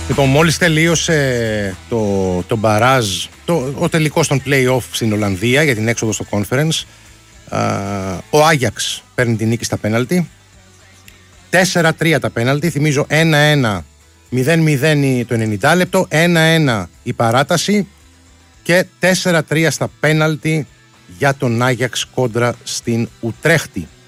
Λοιπόν, μόλις τελείωσε το μπαράζ, ο τελικός των play-off στην Ολλανδία για την έξοδο στο conference, ο Άγιαξ παίρνει την νίκη στα πέναλτι. 4-3 τα πέναλτι, θυμίζω 1-1, 0-0 το 90 λεπτό, 1-1 η παράταση και 4-3 στα πέναλτι για τον Άγιαξ κόντρα στην Ουτρέχτη.